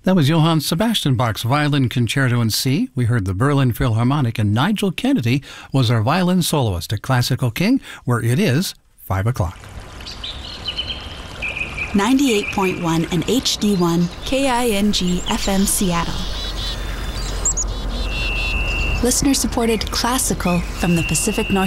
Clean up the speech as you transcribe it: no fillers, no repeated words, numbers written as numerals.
That was Johann Sebastian Bach's Violin Concerto in C. We heard the Berlin Philharmonic, and Nigel Kennedy was our violin soloist at Classical King, where it is 5 o'clock. 98.1 and HD1 KING FM Seattle. Listener-supported classical from the Pacific Northwest.